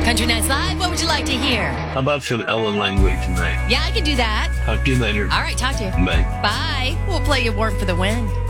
Country Nights Live, what would you like to hear? How about some Ellen Langley tonight? Yeah, I can do that. Talk to you later. All right, talk to you. Bye. Bye. We'll play you Warm for the Wind.